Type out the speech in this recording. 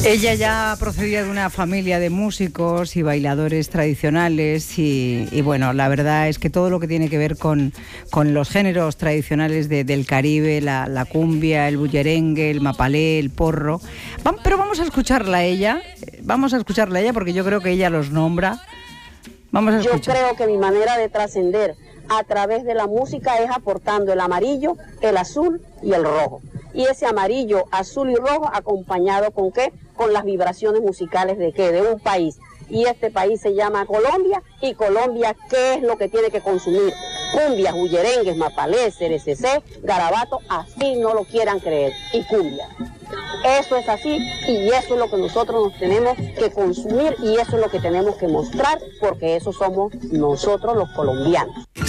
Ella ya procedía de una familia de músicos y bailadores tradicionales y bueno, la verdad es que todo lo que tiene que ver con los géneros tradicionales del Caribe, la cumbia, el bullerengue, el mapalé, el porro. Pero vamos a escucharla a ella, porque yo creo que ella los nombra. Vamos a escuchar. Yo creo que mi manera de trascender a través de la música es aportando el amarillo, el azul y el rojo. Y ese amarillo, azul y rojo acompañado ¿con qué? Con las vibraciones musicales ¿de qué? De un país. Y este país se llama Colombia. Y Colombia, ¿qué es lo que tiene que consumir? Cumbias, bullerengues, mapalés, cerececé, garabato, así no lo quieran creer. Y cumbia. Eso es así y eso es lo que nosotros nos tenemos que consumir y eso es lo que tenemos que mostrar porque eso somos nosotros los colombianos.